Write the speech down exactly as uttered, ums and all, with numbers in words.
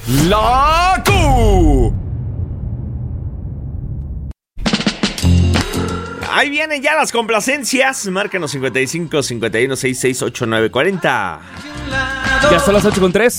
La Q. Ahí vienen ya las complacencias. Márcanos cincuenta y cinco, cincuenta y uno, sesenta y seis, ochenta y nueve cuarenta. Ya son las ocho con tres.